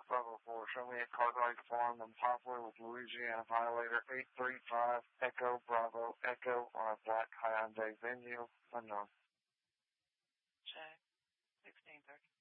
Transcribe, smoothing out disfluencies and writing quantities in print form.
Bravo 4, show me a Cartwright Farm in Poplar with Louisiana Violator 835 Echo Bravo Echo on a black Hyundai Venue, unknown. Check. 1630.